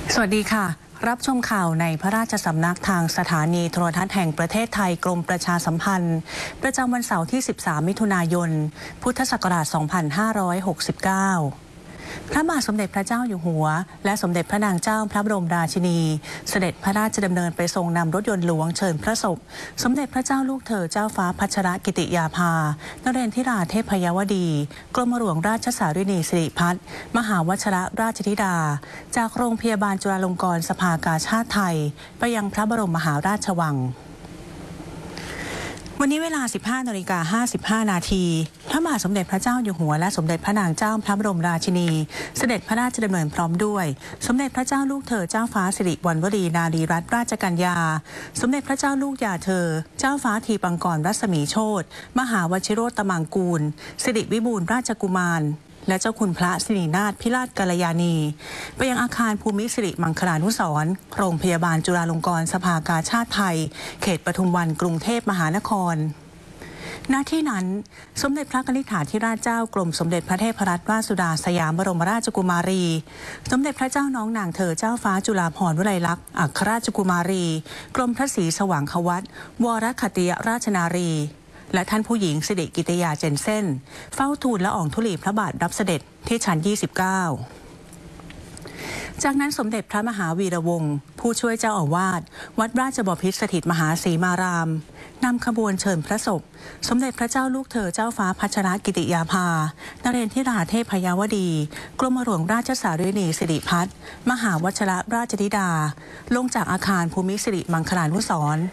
สวัสดีค่ะรับชมข่าวในพระราชสำนักทางสถานีโทรทัศน์แห่งประเทศไทยกรมประชาสัมพันธ์ประจำวันเสาร์ที่ 13 มิถุนายน พุทธศักราช 2569 พระบาทสมเด็จพระเจ้าอยู่หัวและสมเด็จพระนางเจ้าพระบรมราชินีเสด็จพระราชดำเนินไปทรงนำรถยนต์หลวงเชิญพระศพสมเด็จพระเจ้าลูกเธอเจ้าฟ้าพัชรกิติยาภานเรศธิราเทพยวดีกรมหลวงราชสารินีสิริพัฒน์มหาวชิรราชธิดาจากโรงพยาบาลจุฬาลงกรณ์สภากาชาดไทยไปยังพระบรมมหาราชวังวันนี้เวลา 15:55 นาทีพระบาทสมเด็จพระเจ้าอยู่หัวและสมเด็จพระนางเจ้าพระบรมราชินีเสด็จพระราชดำเนินพร้อมด้วยสมเด็จพระเจ้าลูกเธอเจ้าฟ้าสิริวัณวรีนารีรัตนราชกัญญาสมเด็จพระเจ้าลูกยาเธอเจ้าฟ้าทีปังกรรัศมีโชติมหาวชิโรตมังกูลสิริวิบูลย์ราชกุมารและเจ้าคุณพระสิรินาถพิราชกัลยาณีไปยังอาคารภูมิสิริมังคลานุสรณ์โรงพยาบาลจุฬาลงกรณ์สภากาชาดไทยเขตปทุมวันกรุงเทพมหานครณที่นั้นสมเด็จพระกนิษฐาธิราชเจ้ากรมสมเด็จพระเทพรัตนราชสุดาสยามบรมราชกุมารีสมเด็จพระเจ้าน้องนางเธอเจ้าฟ้าจุฬาภรณ์วลัยลักษณ์อัครราชกุมารีกรมพระศรีสว่างควัตวรคติยราชนารีและท่านผู้หญิงสิริกิติยาเจนเซ่นเฝ้าทูลละอองธุลีพระบาทรับเสด็จที่ชั้น 29จากนั้นสมเด็จพระมหาวีระวงศ์ผู้ช่วยเจ้าอาวาสวัดราชบพิตรสถิตมหาสีมารามนำขบวนเชิญพระศพสมเด็จพระเจ้าลูกเธอเจ้าฟ้าพัชรกิติยาภานเรศธิราเทพยวดีกรมหลวงราชสารินีสิริพัฒน์มหาวชิรราชธิดาลงจากอาคารภูมิสิริมังคลานุสรณ์